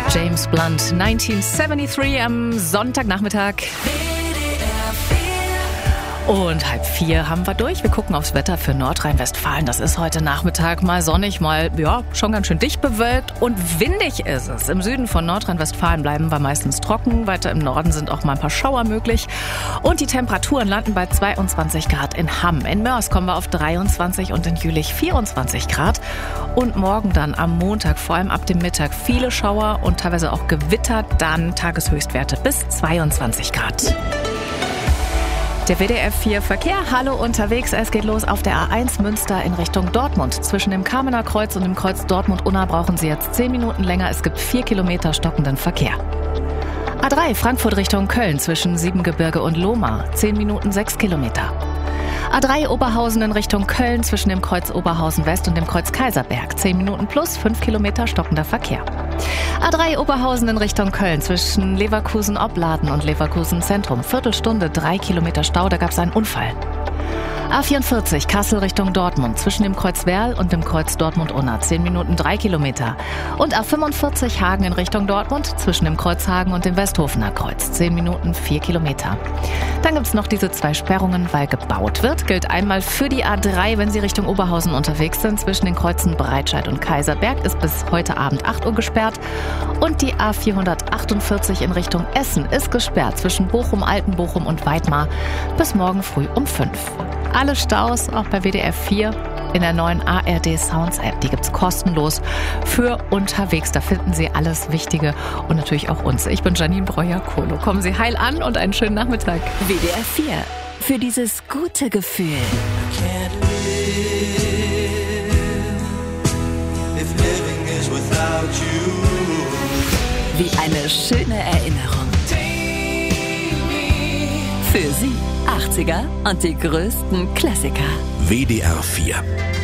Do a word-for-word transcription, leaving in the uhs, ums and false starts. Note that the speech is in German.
James Blunt, neunzehnhundertdreiundsiebzig am Sonntagnachmittag. Und halb vier haben wir durch. Wir gucken aufs Wetter für Nordrhein-Westfalen. Das ist heute Nachmittag mal sonnig, mal ja schon ganz schön dicht bewölkt und windig ist es. Im Süden von Nordrhein-Westfalen bleiben wir meistens trocken. Weiter im Norden sind auch mal ein paar Schauer möglich. Und die Temperaturen landen bei zweiundzwanzig Grad in Hamm. In Mörs kommen wir auf dreiundzwanzig und in Jülich vierundzwanzig Grad. Und morgen dann am Montag, vor allem ab dem Mittag, viele Schauer und teilweise auch Gewitter. Dann Tageshöchstwerte bis zweiundzwanzig Grad. Der W D R vier Verkehr, hallo unterwegs. Es geht los auf der A eins Münster in Richtung Dortmund. Zwischen dem Kamener Kreuz und dem Kreuz Dortmund-Unna brauchen Sie jetzt zehn Minuten länger. Es gibt vier Kilometer stockenden Verkehr. A drei Frankfurt Richtung Köln zwischen Siebengebirge und Lohmar. zehn Minuten sechs Kilometer. A drei Oberhausen in Richtung Köln zwischen dem Kreuz Oberhausen West und dem Kreuz Kaiserberg. zehn Minuten plus fünf Kilometer stockender Verkehr. A drei Oberhausen in Richtung Köln zwischen Leverkusen-Opladen und Leverkusen Zentrum. Viertelstunde, drei Kilometer Stau, da gab es einen Unfall. A vierundvierzig Kassel Richtung Dortmund zwischen dem Kreuz Werl und dem Kreuz Dortmund-Unna. zehn Minuten, drei Kilometer. Und A fünfundvierzig Hagen in Richtung Dortmund zwischen dem Kreuz Hagen und dem Westhofener Kreuz. zehn Minuten, vier Kilometer. Dann gibt's noch diese zwei Sperrungen, weil gebaut wird. Gilt einmal für die A drei, wenn Sie Richtung Oberhausen unterwegs sind. Zwischen den Kreuzen Breitscheid und Kaiserberg ist bis heute Abend acht Uhr gesperrt. Und die A vierhundertachtundvierzig in Richtung Essen ist gesperrt zwischen Bochum, Altenbochum und Weidmar bis morgen früh um fünf. Alle Staus, auch bei W D R vier, in der neuen A R D Sounds App. Die gibt's kostenlos für unterwegs. Da finden Sie alles Wichtige und natürlich auch uns. Ich bin Janine Breuer-Kohlo. Kommen Sie heil an und einen schönen Nachmittag. W D R vier. Für dieses gute Gefühl. Wie eine schöne Erinnerung. Für Sie achtziger und die größten Klassiker. W D R vier